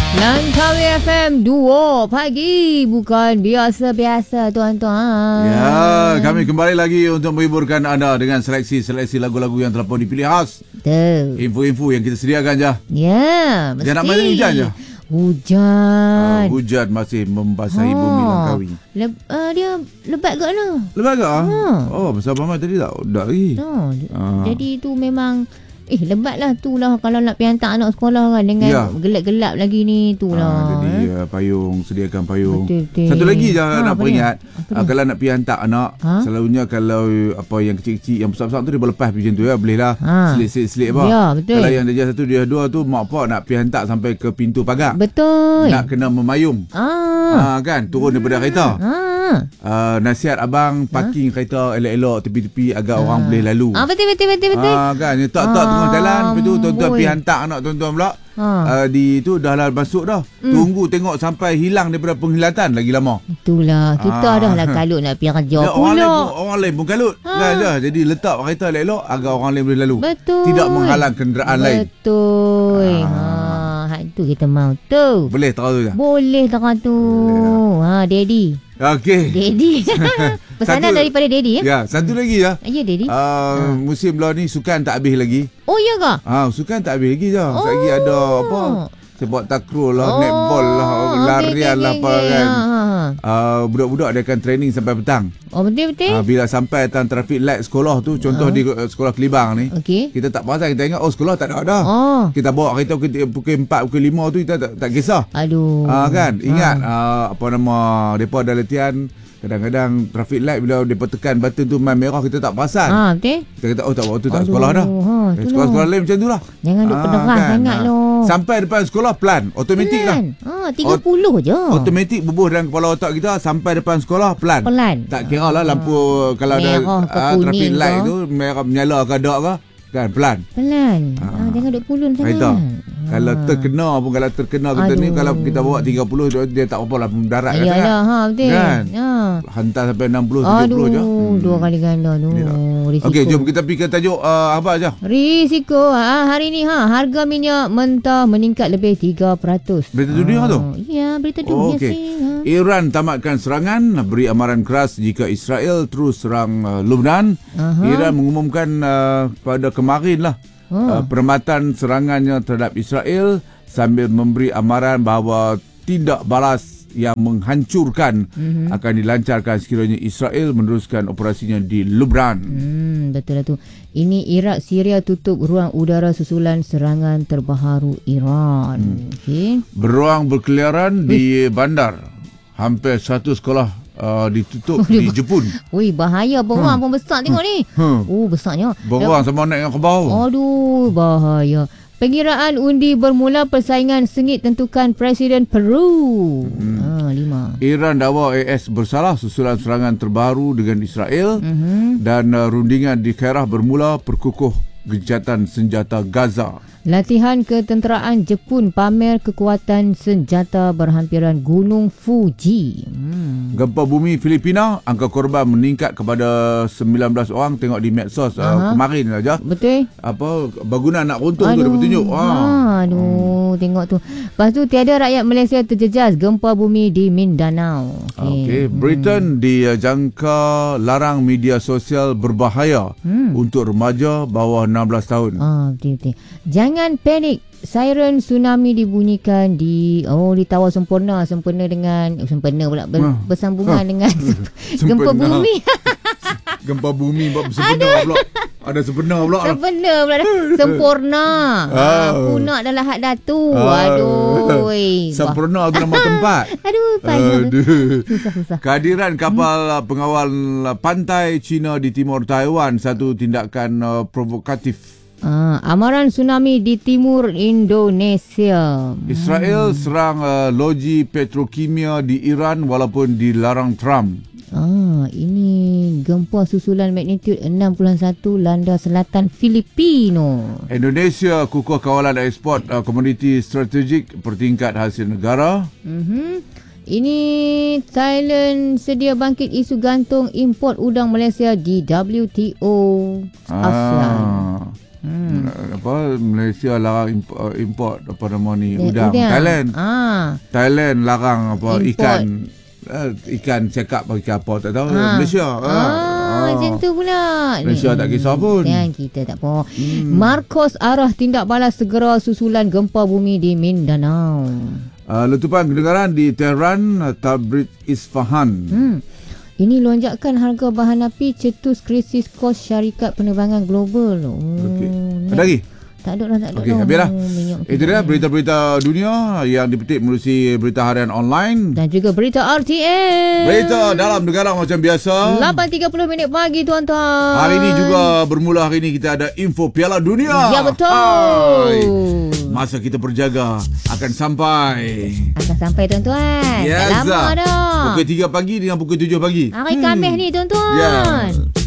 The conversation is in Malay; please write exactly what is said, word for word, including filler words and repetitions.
Langkawi F M Duo Pagi. Bukan biasa-biasa tuan-tuan. Ya, kami kembali lagi untuk menghiburkan anda dengan seleksi-seleksi lagu-lagu yang telah pun dipilih khas. Betul. Info-info yang kita sediakan je. Ya, mesti. Jangan nak main hujan je. Hujan. Uh, hujan masih membasahi ha. bumi Langkawi. Le- uh, dia lebat ke mana? Lebat ke? Ha. Oh, besar Mama tadi tak? Tak lagi. No. Ha. Jadi tu memang Eh lebat lah tu lah kalau nak pergi hantar anak sekolah kan dengan ya. gelap-gelap lagi ni tu lah. Ha, jadi eh? uh, payung, sediakan payung. Betul-betul. Satu lagi je ha, nak peringat. Uh, kalau nak pergi hantar anak, ha? selalunya kalau apa yang kecil-kecil, yang besar-besar tu dia boleh lepas macam tu ya, boleh lah. Ha. Selit-selit apa. Ya, betul. Kalau yang darjah satu, darjah dua tu mak pak nak pergi hantar sampai ke pintu pagar. Betul. Nak kena memayung. Ah. Ha, kan turun daripada kereta. Ah. Uh, nasihat abang parking ha? kereta elok-elok tepi-tepi agar ha. orang boleh lalu. Ah betul betul betul betul. Ha, kan tak-tak ah, tengah jalan, lepas tu tuan-tuan pergi hantar anak tuan-tuan pula. Ha. Uh, di tu dah lah masuk dah. Mm. Tunggu tengok sampai hilang daripada penghilatan lagi lama. Itulah kita ha. dah lah kalut nak pergi kerja pula. Orang lain, orang lain pun kalut. Ha. Kan je. Jadi letak kereta elok-elok agar orang lain boleh lalu. Betul. Tidak menghalang kenderaan betul. lain. Betul. Ha. ha. Itu kita mau tu. Boleh terang tu je. Boleh terang tu. Ha, Daddy. Okey. Daddy. Pesanan satu, daripada Daddy ya? Ya, satu hmm. lagi ya. Ya, Daddy. Uh, ha. Musim lah ni sukan tak habis lagi. Oh, ya ke? Ah, ha, sukan tak habis lagi je. Oh. Lagi ada apa? Sepak takraw lah, oh. netball lah, larian okay, lah apa okay, kan. Ha. Uh, budak-budak dia akan training sampai petang. Oh, betul-betul. Uh, bila sampai datang traffic light sekolah tu, contoh uh. di uh, sekolah Kelibang ni. Okay. Kita tak perasan, kita ingat oh sekolah tak ada dah. Oh. Kita bawa kereta pukul empat, pukul lima tu kita tak, tak kisah. Aduh. Ah uh, kan, ingat uh. Uh, apa nama, depa ada latihan. Kadang-kadang traffic light bila dia tekan button tu main merah kita tak perasan. Ha, betul. Kita kata oh tak waktu tak Aduh, sekolah dah. Ha, eh, sekolah-sekolah lain macam tu lah. Jangan duk ha, penderah kan? sangat ha. loh. Sampai depan sekolah plan, automatik lah. Ha, tiga puluh je. Automatik bubuh dalam kepala otak kita sampai depan sekolah plan. Pelan. Tak kira lah lampu ha. kalau merah ada uh, traffic light tu merah menyala ke tak ke. Kan pelan. Pelan. Ha. Ha, jangan duk pulun sangat. Ha. Kalau terkena pun kalau terkena kita Aduh. ni kalau kita bawa tiga puluh dia tak apa lah mendarat kan. Ayalah ha betul. Kan? Ha. Hantar sampai enam puluh tujuh puluh je. Hmm. Dua kali ganda tu. Risiko. Okey, jom kita pergi ke tajuk uh, apa aja. Risiko. Ha, hari ni ha harga minyak mentah meningkat lebih tiga peratus. Berita dunia ha. tu. Ya, berita dunia oh, okay. sih. Ha. Iran tamatkan serangan, beri amaran keras jika Israel terus serang uh, Lebanon. Uh-huh. Iran mengumumkan uh, pada kemarin lah uh, perkhidmatan serangannya terhadap Israel sambil memberi amaran bahawa tindak balas yang menghancurkan mm-hmm. akan dilancarkan sekiranya Israel meneruskan operasinya di Lebanon. Hmm, betul lah tu. Ini Iraq, Syria tutup ruang udara susulan serangan terbaru Iran. Hmm. Okay. Beruang berkeliaran Uish. di bandar. Hampir satu sekolah uh, ditutup oh, di Jepun. Ui, bahaya. Beruang hmm. pun besar tengok hmm. ni. Hmm. Oh, besarnya. Beruang sama naik ke bawah. Aduh, bahaya. Pengiraan undi bermula, persaingan sengit tentukan Presiden Peru. Hmm. Ha, lima. Iran dakwa A S bersalah susulan serangan terbaru dengan Israel. Mm-hmm. Dan uh, rundingan di Kairah bermula perkukuh gencatan senjata Gaza. Latihan ketenteraan Jepun pamer kekuatan senjata berhampiran Gunung Fuji. Hmm. Gempa bumi Filipina, angka korban meningkat kepada sembilan belas orang. Tengok di medsos uh, kemarin saja. Betul. Apa bangunan nak runtuh tu dia bertunjuk. Ha, aduh, hmm. tengok tu. Lepas tu tiada rakyat Malaysia terjejas gempa bumi di Mindanao. Okey, okay. Britain hmm. dijangka larang media sosial berbahaya hmm. untuk remaja bawah enam belas tahun. Ah, betul betul. Jangan panik. Siren tsunami dibunyikan di oh di Tawau Sempurna sempena dengan oh, sempena pula ber, ha. bersambungan ha. dengan gempa bumi. Gempa bumi bersempena pula. Ada sempena pula. Sempena pula. Sempurna. Ah. Aku nak dah lahat datu. Ah. Aduh. Sempurna tu nama tempat. Aduh, payah. Susah-susah. Kehadiran kapal hmm. pengawal pantai China di timur Taiwan satu tindakan uh, provokatif. Ah, amaran tsunami di timur Indonesia. Israel hmm. serang uh, loji petrokimia di Iran walaupun dilarang Trump. Ah, ini gempa susulan magnitud enam puluh satu landa selatan Filipino. Indonesia kukuh kawalan ekspor uh, komoditi strategik pertingkat hasil negara. Mhm. Ini Thailand sedia bangkit isu gantung import udang Malaysia di W T O ASEAN. Ah. Hmm. Apa Malaysia larang import, import apa nama ni Dan udang. udang. Thailand. Ah. Thailand larang apa Import. ikan uh, ikan cekap bagi apa tak tahu. Ah. Malaysia. Ah, ah. Macam tu pula. Malaysia tak kisah pun. Dan kita tak apa. Hmm. Marcos arah tindak balas segera susulan gempa bumi di Mindanao. Uh, letupan kedengaran di Tehran, Tabriz, Isfahan. Hmm. Ini lonjakan harga bahan api cetus krisis kos syarikat penerbangan global. Oh, Okey. naik. Ada lagi? Tak ada dah, tak ada Okey, dah. habislah. Oh, minyak Itu dia berita-berita dunia yang dipetik melalui berita harian online. dan juga berita R T M. Berita dalam negara macam biasa. lapan tiga puluh minit pagi tuan-tuan. Hari ini juga bermula hari ini kita ada info Piala Dunia. Ya betul. Hai. Masa kita berjaga akan sampai. Akan sampai tuan-tuan. Yes. Tak lama dah. Pukul tiga pagi dengan pukul tujuh pagi. Hari Khamis ni tuan-tuan. Ya.